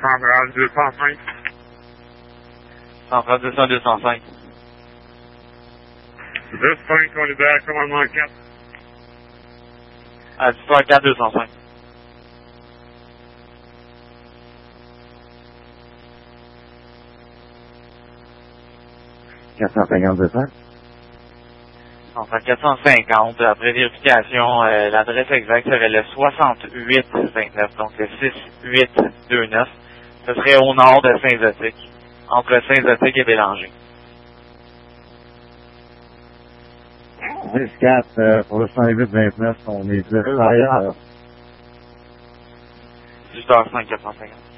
Centrale 205. Centrale 205. 205, on libère commandement 4. Histoire 4 205. Centrale 450, après vérification, l'adresse exacte serait le 6829, donc le 6829. Ce serait au nord de Saint-Zotique, entre Saint-Zotique et Bélanger. 10-4 pour le 108-29, on est ailleurs. 18h05 450.